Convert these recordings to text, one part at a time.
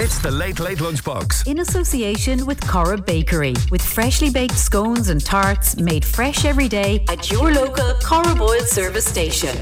It's the Late Late Lunchbox. In association with Cora Bakery, with freshly baked scones and tarts made fresh every day at your local Cora Boyle service station.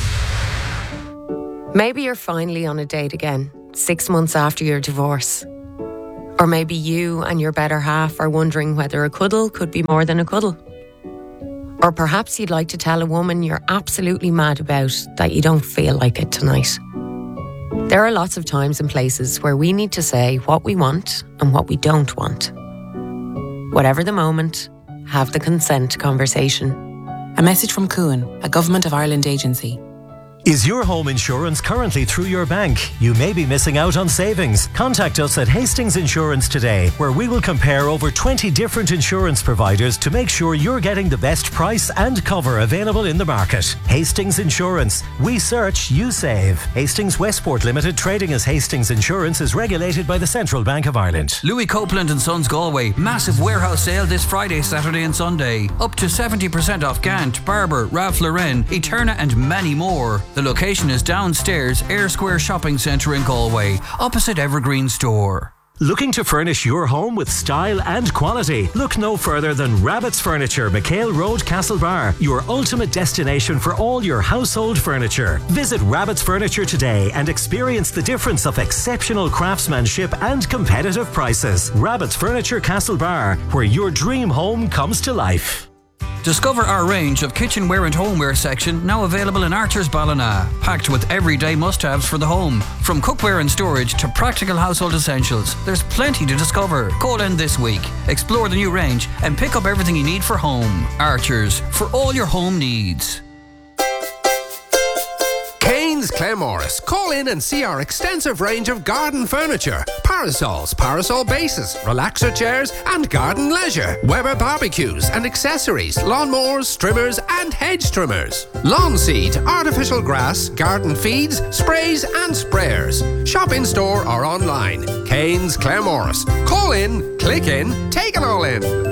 Maybe you're finally on a date again, 6 months after your divorce. Or maybe you and your better half are wondering whether a cuddle could be more than a cuddle. Or perhaps you'd like to tell a woman you're absolutely mad about that you don't feel like it tonight. There are lots of times and places where we need to say what we want and what we don't want. Whatever the moment, have the consent conversation. A message from Cuan, a Government of Ireland agency. Is your home insurance currently through your bank? You may be missing out on savings. Contact us at Hastings Insurance today, where we will compare over 20 different insurance providers to make sure you're getting the best price and cover available in the market. Hastings Insurance. We search, you save. Hastings Westport Limited, trading as Hastings Insurance, is regulated by the Central Bank of Ireland. Louis Copeland and Sons Galway. Massive warehouse sale this Friday, Saturday and Sunday. Up to 70% off Gant, Barber, Ralph Lauren, Eterna and many more. The location is downstairs, Air Square Shopping Centre in Galway, opposite Evergreen Store. Looking to furnish your home with style and quality? Look no further than Rabbit's Furniture, McHale Road, Castlebar, your ultimate destination for all your household furniture. Visit Rabbit's Furniture today and experience the difference of exceptional craftsmanship and competitive prices. Rabbit's Furniture, Castlebar, where your dream home comes to life. Discover our range of kitchenware and homeware section, now available in Archer's Ballina, packed with everyday must-haves for the home. From cookware and storage to practical household essentials, there's plenty to discover. Call in this week, explore the new range and pick up everything you need for home. Archer's, for all your home needs. Kane's Claremorris. Call in and see our extensive range of garden furniture. Parasols, parasol bases, relaxer chairs and garden leisure. Weber barbecues and accessories, lawnmowers, trimmers and hedge trimmers. Lawn seed, artificial grass, garden feeds, sprays and sprayers. Shop in store or online. Kane's Claremorris. Call in, click in, take it all in.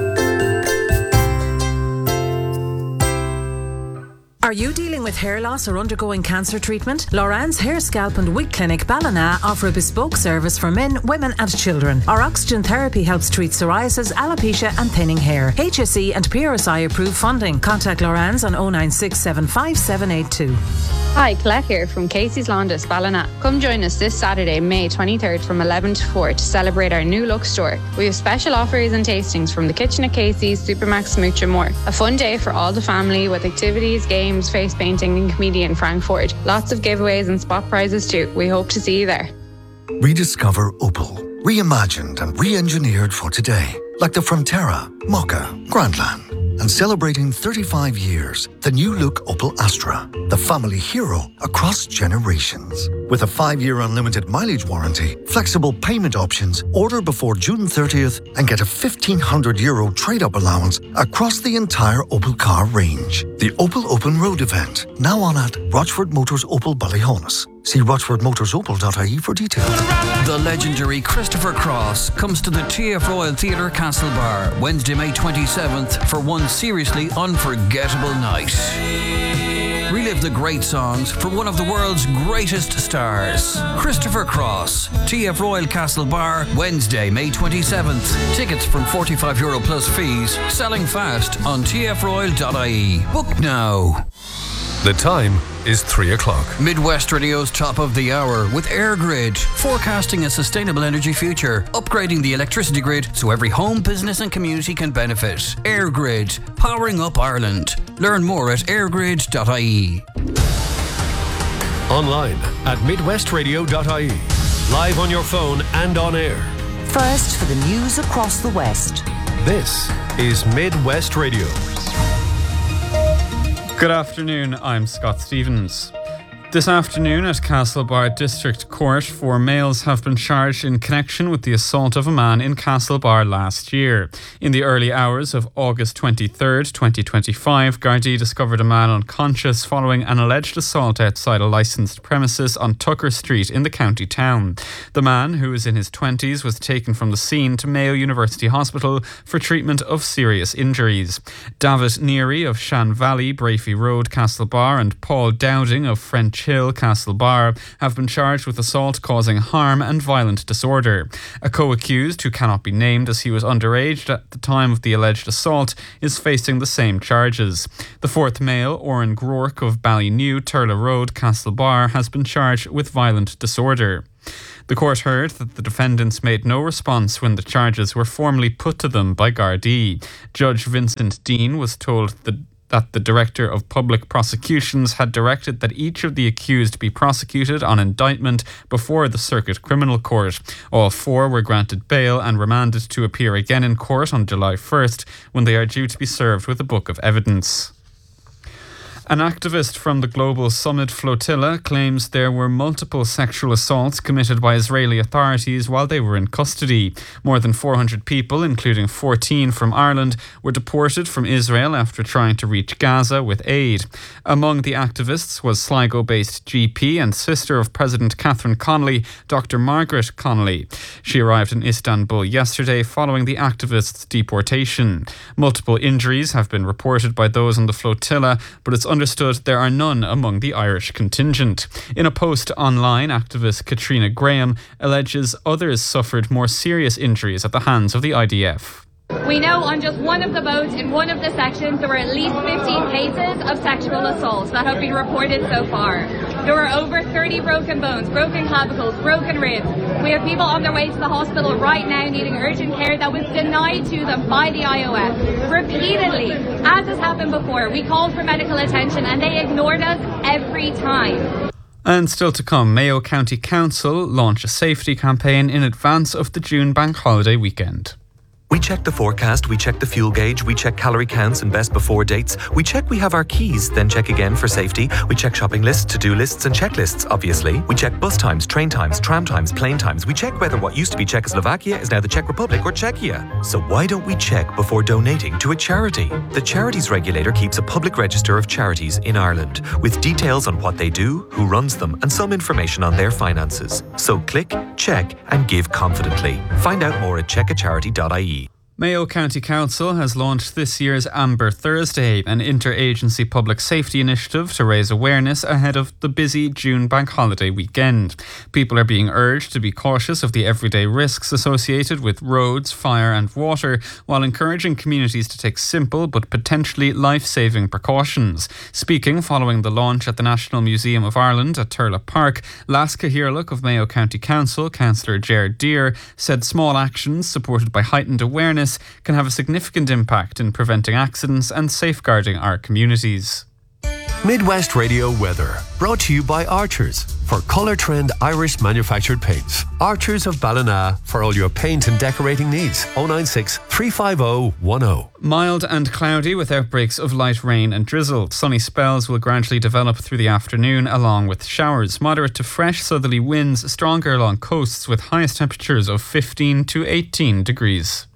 Are you dealing with hair loss or undergoing cancer treatment? Loran's Hair, Scalp and Wig Clinic Ballina offer a bespoke service for men, women and children. Our oxygen therapy helps treat psoriasis, alopecia and thinning hair. HSE and PRSI approved funding. Contact Loran's on 096755782. Hi, Colette here from Casey's Laundess, Ballina. Come join us this Saturday, May 23rd from 11 to 4 to celebrate our new look store. We have special offers and tastings from the kitchen at Casey's, Supermax, Smooch and more. A fun day for all the family with activities, games, face painting and comedian Frank Ford. Lots of giveaways and spot prizes too. We hope to see you there. Rediscover Opel. Reimagined and re-engineered for today. Like the Frontera, Mokka, Grandland. And celebrating 35 years, the new look Opel Astra, the family hero across generations. With a 5-year unlimited mileage warranty, flexible payment options, order before June 30th and get a €1,500 trade-up allowance across the entire Opel car range. The Opel Open Road event, now on at Rochford Motors Opel Ballyhonus. See rochfordmotorsopel.ie for details. The legendary Christopher Cross comes to the TF Royal Theatre Castlebar Wednesday, May 27th for one seriously unforgettable night. Relive the great songs from one of the world's greatest stars. Christopher Cross, TF Royal Castlebar, Wednesday, May 27th. Tickets from €45 plus fees. Selling fast on tfroyal.ie. Book now. The time is 3 o'clock. Midwest Radio's top of the hour with AirGrid, forecasting a sustainable energy future, upgrading the electricity grid so every home, business and community can benefit. AirGrid, powering up Ireland. Learn more at airgrid.ie. Online at midwestradio.ie. Live on your phone and on air. First for the news across the West. This is Midwest Radio. Good afternoon, I'm Scott Stevens. This afternoon at Castlebar District Court, 4 males have been charged in connection with the assault of a man in Castlebar last year. In the early hours of August 23rd, 2025, Gardaí discovered a man unconscious following an alleged assault outside a licensed premises on Tucker Street in the county town. The man, who is in his 20s, was taken from the scene to Mayo University Hospital for treatment of serious injuries. David Neary of Shan Valley, Brafey Road, Castlebar, and Paul Dowding of French Hill, Castlebar, have been charged with assault causing harm and violent disorder. A co-accused, who cannot be named as he was underage at the time of the alleged assault, is facing the same charges. The fourth male, Oren Groark of Ballynew, Turla Road, Castlebar, has been charged with violent disorder. The court heard that the defendants made no response when the charges were formally put to them by Gardaí. Judge Vincent Dean was told that the Director of Public Prosecutions had directed that each of the accused be prosecuted on indictment before the Circuit Criminal Court. All four were granted bail and remanded to appear again in court on July 1st, when they are due to be served with a book of evidence. An activist from the Global Summit Flotilla claims there were multiple sexual assaults committed by Israeli authorities while they were in custody. More than 400 people, including 14 from Ireland, were deported from Israel after trying to reach Gaza with aid. Among the activists was Sligo-based GP and sister of President Catherine Connolly, Dr. Margaret Connolly. She arrived in Istanbul yesterday following the activists' deportation. Multiple injuries have been reported by those on the flotilla, but it's understood there are none among the Irish contingent. In a post online, activist Katrina Graham alleges others suffered more serious injuries at the hands of the IDF. We know on just one of the boats in one of the sections there were at least 15 cases of sexual assault that have been reported so far. There were over 30 broken bones, broken clavicles, broken ribs. We have people on their way to the hospital right now needing urgent care that was denied to them by the IOF. Repeatedly, as has happened before, we called for medical attention and they ignored us every time. And still to come, Mayo County Council launch a safety campaign in advance of the June bank holiday weekend. We check the forecast, we check the fuel gauge, we check calorie counts and best before dates. We check we have our keys, then check again for safety. We check shopping lists, to-do lists and checklists, obviously. We check bus times, train times, tram times, plane times. We check whether what used to be Czechoslovakia is now the Czech Republic or Czechia. So why don't we check before donating to a charity? The Charities Regulator keeps a public register of charities in Ireland with details on what they do, who runs them and some information on their finances. So click, check and give confidently. Find out more at checkacharity.ie. Mayo County Council has launched this year's Amber Thursday, an interagency public safety initiative to raise awareness ahead of the busy June bank holiday weekend. People are being urged to be cautious of the everyday risks associated with roads, fire and water, while encouraging communities to take simple but potentially life-saving precautions. Speaking following the launch at the National Museum of Ireland at Turlough Park, Las Cahirlock of Mayo County Council, Councillor Gerard Deere, said small actions supported by heightened awareness can have a significant impact in preventing accidents and safeguarding our communities. Midwest Radio weather, brought to you by Archers for Colour Trend Irish manufactured paints. Archers of Ballina for all your paint and decorating needs. 096 350 10. Mild and cloudy with outbreaks of light rain and drizzle. Sunny spells will gradually develop through the afternoon along with showers. Moderate to fresh southerly winds, stronger along coasts with highest temperatures of 15 to 18 degrees.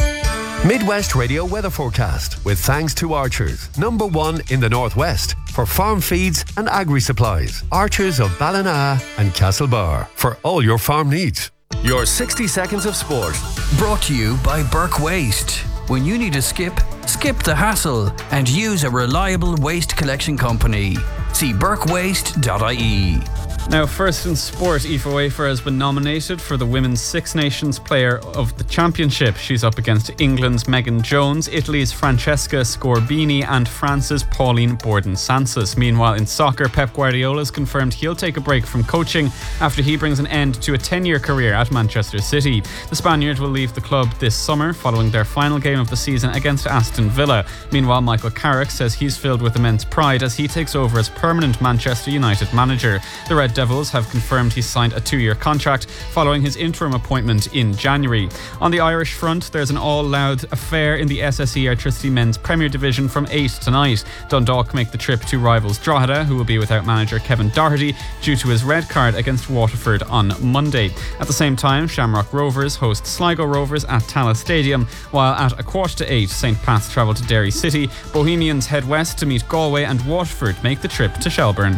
Midwest Radio weather forecast with thanks to Archers, #1 in the Northwest for farm feeds and agri-supplies. Archers of Ballina and Castlebar for all your farm needs. Your 60 seconds of sport. Brought to you by Burke Waste. When you need a skip the hassle and use a reliable waste collection company. See burkewaste.ie. Now, first in sport, Aoife Wafer has been nominated for the Women's Six Nations Player of the Championship. She's up against England's Megan Jones, Italy's Francesca Scorbini and France's Pauline Borden-Sansas. Meanwhile, in soccer, Pep Guardiola has confirmed he'll take a break from coaching after he brings an end to a 10-year career at Manchester City. The Spaniard will leave the club this summer following their final game of the season against Aston Villa. Meanwhile, Michael Carrick says he's filled with immense pride as he takes over as permanent Manchester United manager. The Red Devils have confirmed he's signed a 2-year contract following his interim appointment in January. On the Irish front, there's an all-loud affair in the SSE Airtricity Men's Premier Division from 8 tonight. Dundalk make the trip to rivals Drogheda, who will be without manager Kevin Doherty due to his red card against Waterford on Monday. At the same time, Shamrock Rovers host Sligo Rovers at Tallaght Stadium, while at 7:45 St. Pat's travel to Derry City. Bohemians head west to meet Galway and Waterford make the trip to Shelburne.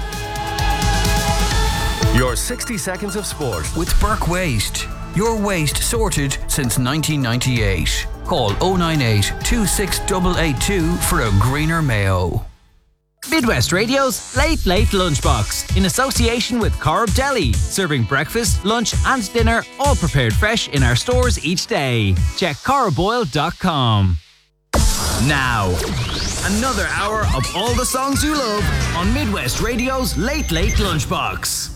Your 60 seconds of sport with Burke Waste. Your waste sorted since 1998. Call 098 26882 for a greener Mayo. Midwest Radio's Late Lunchbox, in association with Corrib Deli, serving breakfast, lunch and dinner, all prepared fresh in our stores each day. Check corriboyle.com. Now, another hour of all the songs you love on Midwest Radio's Late Lunchbox.